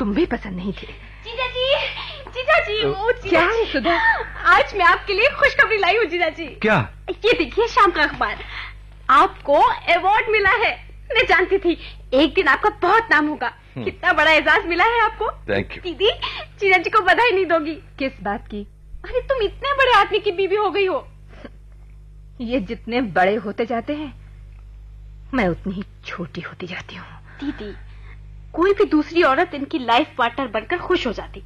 तुम भी पसंद नहीं थे। जीजा जी, जीजा जी, क्या है सुधा? आज मैं आपके लिए खुशखबरी लाई हूँ जीजा जी। क्या? ये देखिए शाम का अखबार, आपको अवार्ड मिला है। मैं जानती थी एक दिन आपका बहुत नाम होगा। कितना बड़ा एजाज मिला है आपको। Thank you. दीदी, जीजा जी को बधाई नहीं दोगी? किस बात की? अरे तुम इतने बड़े आदमी की बीवी हो गई हो। ये जितने बड़े होते जाते हैं मैं उतनी ही छोटी होती जाती हूँ। दीदी, कोई भी दूसरी औरत इनकी लाइफ पार्टनर बनकर खुश हो जाती।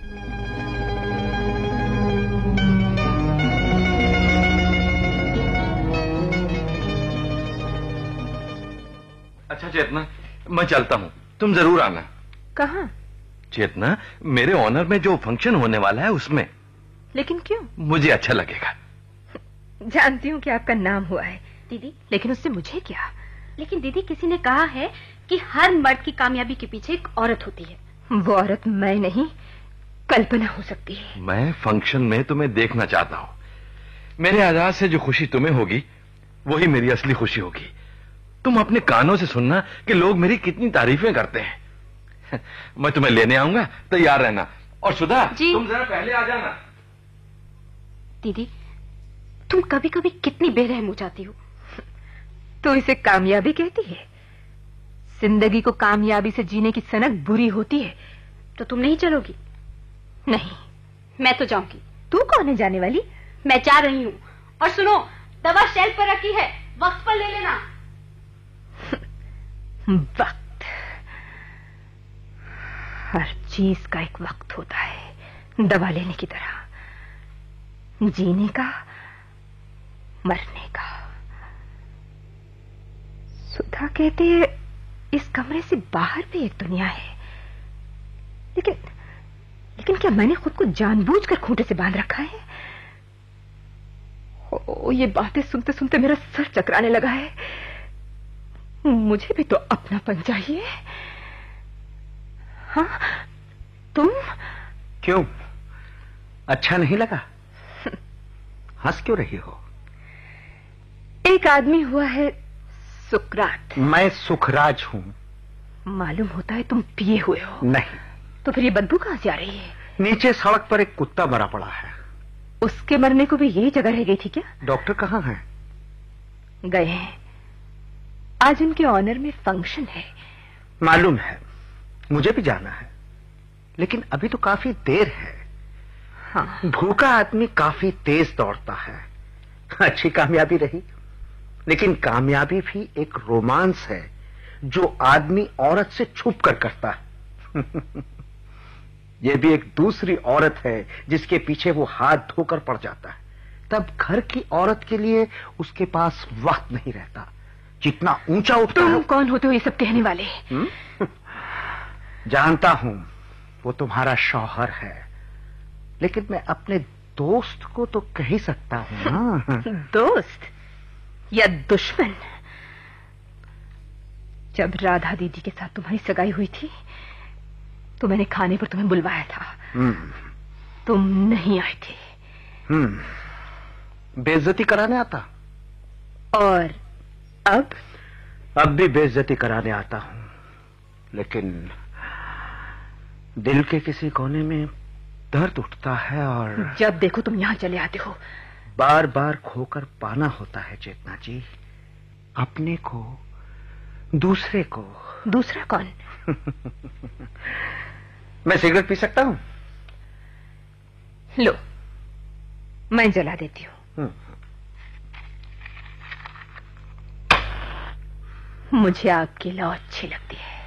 अच्छा चेतना, मैं चलता हूँ, तुम जरूर आना। कहाँ? चेतना, मेरे ऑनर में जो फंक्शन होने वाला है उसमें। लेकिन क्यों? मुझे अच्छा लगेगा। जानती हूँ कि आपका नाम हुआ है दीदी, लेकिन उससे मुझे क्या? लेकिन दीदी, किसी ने कहा है कि हर मर्द की कामयाबी के पीछे एक औरत होती है। वो औरत मैं नहीं, कल्पना हो सकती है। मैं फंक्शन में तुम्हें देखना चाहता हूँ। मेरे आजाद से जो खुशी तुम्हें होगी वही मेरी असली खुशी होगी। तुम अपने कानों से सुनना कि लोग मेरी कितनी तारीफें करते हैं। मैं तुम्हें लेने आऊंगा, तैयार रहना। और सुधा, तुम जरा पहले आ जाना। दीदी, तुम कभी कभी कितनी बेरहम हो जाती हो। तो इसे कामयाबी कहती है? जिंदगी को कामयाबी से जीने की सनक बुरी होती है। तो तुम नहीं चलोगी? नहीं। मैं तो जाऊंगी। तू कौन है जाने वाली? मैं जा रही हूँ। और सुनो, दवा शेल्फ पर रखी है, वक्त पर ले लेना। वक्त, हर चीज का एक वक्त होता है, दवा लेने की तरह। जीने का, मरने का। सुधा कहते हैं इस कमरे से बाहर भी एक दुनिया है। लेकिन क्या मैंने खुद को जानबूझकर खूंटे से बांध रखा है? ये बातें सुनते सुनते मेरा सर चकराने लगा है। मुझे भी तो अपनापन चाहिए। हाँ, तुम? क्यों, अच्छा नहीं लगा? हंस क्यों रही हो? एक आदमी हुआ है सुकरात। मैं सुखराज हूं। मालूम होता है तुम पिए हुए हो। नहीं। तो फिर ये बदबू कहां से आ रही है? नीचे सड़क पर एक कुत्ता मरा पड़ा है। उसके मरने को भी यही जगह रह गई थी क्या? डॉक्टर कहाँ हैं? गए हैं। आज उनके ऑनर में फंक्शन है। मालूम है, मुझे भी जाना है, लेकिन अभी तो काफी देर है। हाँ। भूखा आदमी काफी तेज दौड़ता है। अच्छी कामयाबी रही, लेकिन कामयाबी भी एक रोमांस है जो आदमी औरत से छुप कर करता है। यह भी एक दूसरी औरत है जिसके पीछे वो हाथ धोकर पड़ जाता है। तब घर की औरत के लिए उसके पास वक्त नहीं रहता। जितना ऊंचा उठता है। तुम कौन होते हो ये सब कहने वाले? जानता हूं वो तुम्हारा शौहर है, लेकिन मैं अपने दोस्त को तो कह ही सकता हूं ना। दोस्त या दुश्मन? जब राधा दीदी के साथ तुम्हारी सगाई हुई थी तो मैंने खाने पर तुम्हें बुलवाया था। तुम नहीं आए थे। बेइज्जती कराने आता। और अब भी बेइज्जती कराने आता हूं, लेकिन दिल के किसी कोने में दर्द उठता है और जब देखो तुम यहां चले आते हो। बार बार खोकर पाना होता है चेतना जी, अपने को, दूसरे को। दूसरा कौन? मैं सिगरेट पी सकता हूं? लो, मैं जला देती हूं। मुझे आपकी लौ अच्छी लगती है।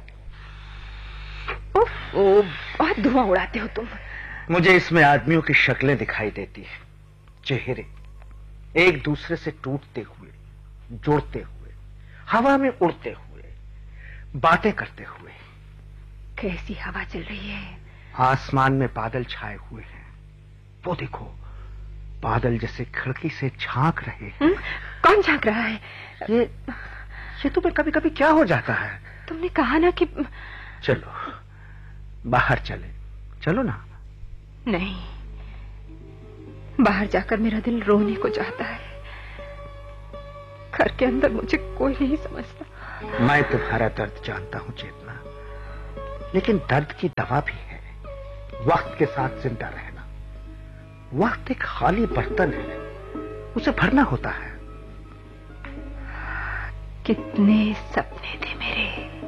उफ, बहुत धुआं उड़ाते हो तुम। मुझे इसमें आदमियों की शक्लें दिखाई देती है, चेहरे एक दूसरे से टूटते हुए, जुड़ते हुए, हवा में उड़ते हुए, बातें करते हुए। कैसी हवा चल रही है? आसमान में बादल छाए हुए हैं। वो देखो, बादल जैसे खिड़की से झांक रहे हैं। कौन झांक रहा है? ये तुम्हें कभी कभी क्या हो जाता है? तुमने कहा ना कि चलो बाहर चले, चलो ना। नहीं, बाहर जाकर मेरा दिल रोने को चाहता है। घर के अंदर मुझे कोई नहीं समझता। मैं तुम्हारा दर्द जानता हूं चेतना, लेकिन दर्द की दवा भी है, वक्त के साथ जिंदा रहना। वक्त एक खाली बर्तन है, उसे भरना होता है। कितने सपने थे मेरे,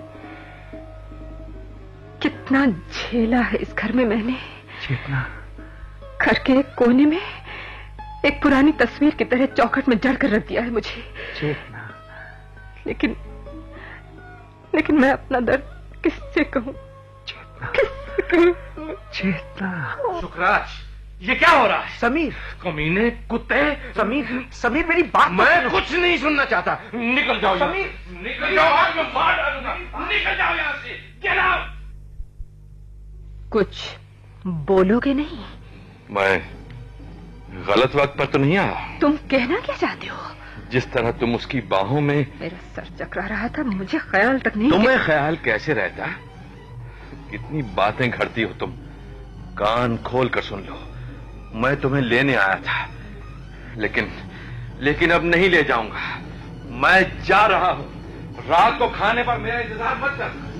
कितना झेला है इस घर में मैंने। चेतना, घर के एक कोने में एक पुरानी तस्वीर की तरह चौखट में जड़ कर रख दिया है मुझे। चेतना, लेकिन मैं अपना दर्द किससे कहूं? चेतना, किससे कहूं? चेतना। सुखराज, ये क्या हो रहा है? समीर, कमीने, कुत्ते। समीर मेरी बात। मैं कुछ नहीं सुनना चाहता। निकल जाओ समीर, निकल जाओ, आज मैं मार डालूंगा। निकल जाओ यहाँ से, गेट आउट। कुछ बोलोगे नहीं? मैं गलत वक्त पर तो नहीं आया? तुम कहना क्या चाहते हो? जिस तरह तुम उसकी बाहों में। मेरा सर चकरा रहा था, मुझे ख्याल तक नहीं। तुम्हें ख्याल कैसे रहता? कितनी बातें घड़ती हो तुम। कान खोल कर सुन लो, मैं तुम्हें लेने आया था, लेकिन अब नहीं ले जाऊंगा। मैं जा रहा हूं। रात को खाने पर मेरा इंतजार मत कर।